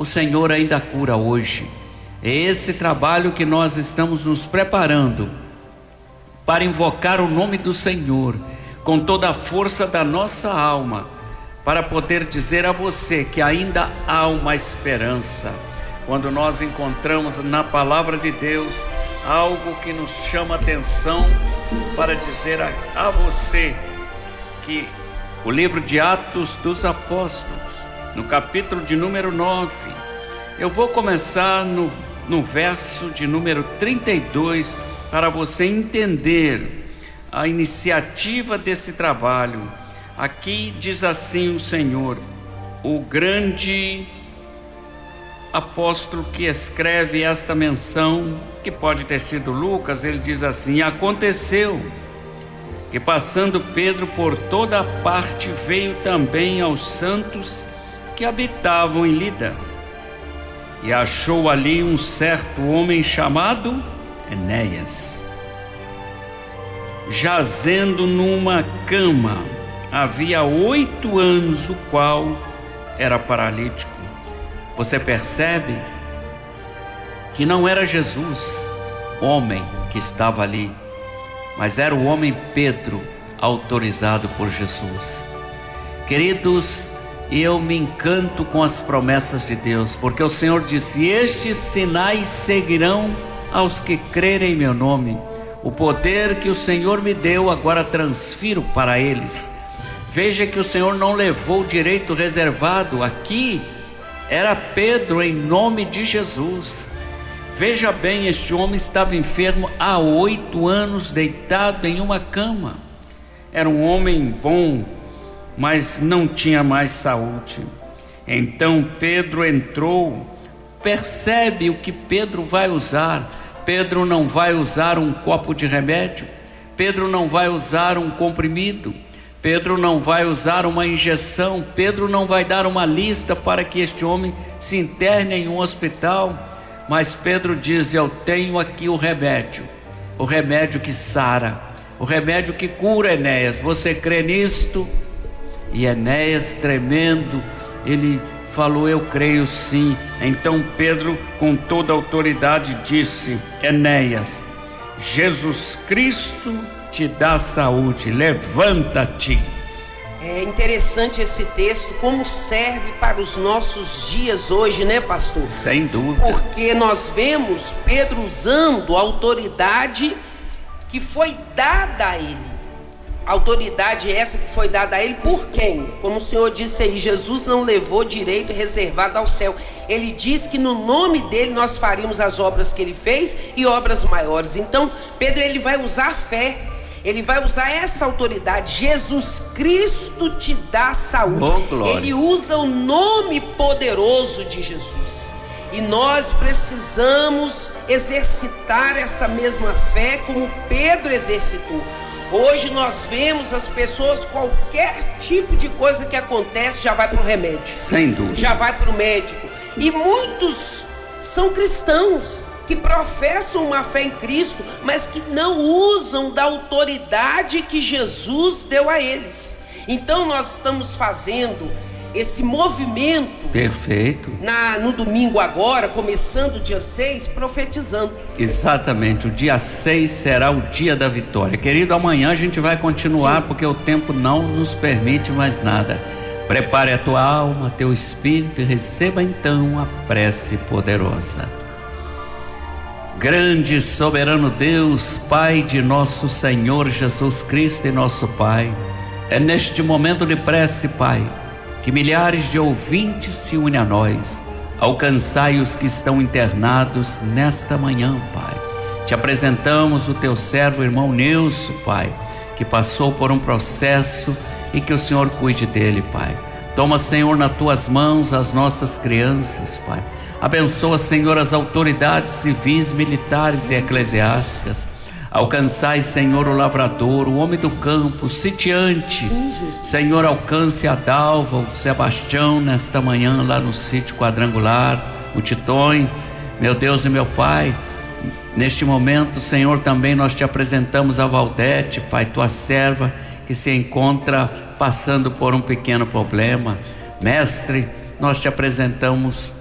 o Senhor ainda cura hoje. É esse trabalho que nós estamos nos preparando para invocar o nome do Senhor com toda a força da nossa alma, para poder dizer a você que ainda há uma esperança. Quando nós encontramos na palavra de Deus algo que nos chama atenção, para dizer a você que o livro de Atos dos Apóstolos, no capítulo de número 9, eu vou começar no verso de número 32, para você entender a iniciativa desse trabalho. Aqui diz assim o Senhor, o grande apóstolo que escreve esta menção, que pode ter sido Lucas, ele diz assim: aconteceu que, passando Pedro por toda a parte, veio também aos santos que habitavam em Lida, e achou ali um certo homem chamado Enéas, jazendo numa cama, havia 8 anos, o qual era paralítico. Você percebe que não era Jesus, homem, que estava ali, mas era o homem Pedro, autorizado por Jesus. Queridos, eu me encanto com as promessas de Deus, porque o Senhor disse: estes sinais seguirão aos que crerem em meu nome. O poder que o Senhor me deu, agora transfiro para eles. Veja que o Senhor não levou o direito reservado. Aqui era Pedro, em nome de Jesus. Veja bem, este homem estava enfermo há 8 anos, deitado em uma cama. Era um homem bom, mas não tinha mais saúde. Então Pedro entrou. Percebe o que Pedro vai usar. Pedro não vai usar um copo de remédio, Pedro não vai usar um comprimido, Pedro não vai usar uma injeção, Pedro não vai dar uma lista para que este homem se interne em um hospital, mas Pedro diz: eu tenho aqui o remédio que sara, o remédio que cura. Enéas, você crê nisto? E Enéas, tremendo, ele falou: eu creio sim. Então Pedro, com toda a autoridade, disse: Enéas, Jesus Cristo te dá saúde, levanta-te. É interessante esse texto, como serve para os nossos dias hoje, né, pastor? Sem dúvida. Porque nós vemos Pedro usando a autoridade que foi dada a ele. Autoridade essa que foi dada a ele por quem? Como o Senhor disse aí, Jesus não levou direito reservado ao céu. Ele diz que no nome dele nós faríamos as obras que ele fez e obras maiores. Então Pedro, ele vai usar a fé, ele vai usar essa autoridade. Jesus Cristo te dá saúde. Ele usa o nome poderoso de Jesus. E nós precisamos exercitar essa mesma fé como Pedro exercitou. Hoje nós vemos as pessoas, qualquer tipo de coisa que acontece, já vai para o remédio. Sem dúvida. Já vai para o médico. E muitos são cristãos que professam uma fé em Cristo, mas que não usam da autoridade que Jesus deu a eles. Então nós estamos fazendo esse movimento. Perfeito. No domingo agora, começando o dia 6, profetizando. Exatamente, o dia 6 será o dia da vitória. Querido, amanhã a gente vai continuar. Sim. Porque o tempo não nos permite mais nada. Prepare a tua alma, teu espírito e receba então a prece poderosa. Grande e soberano Deus, Pai de nosso Senhor Jesus Cristo e nosso Pai, é neste momento de prece, Pai, que milhares de ouvintes se unem a nós. Alcançai os que estão internados nesta manhã, Pai. Te apresentamos o teu servo, irmão Nilson, Pai, que passou por um processo, e que o Senhor cuide dele, Pai. Toma, Senhor, nas tuas mãos as nossas crianças, Pai. Abençoa, Senhor, as autoridades civis, militares e eclesiásticas. Alcançai, Senhor, o lavrador, o homem do campo, o sitiante. Sim, Senhor, alcance a Dalva, o Sebastião, nesta manhã, lá no sítio quadrangular, o Titonho, meu Deus e meu Pai. Neste momento, Senhor, também nós te apresentamos a Valdete, Pai, tua serva, que se encontra passando por um pequeno problema. Mestre, nós te apresentamos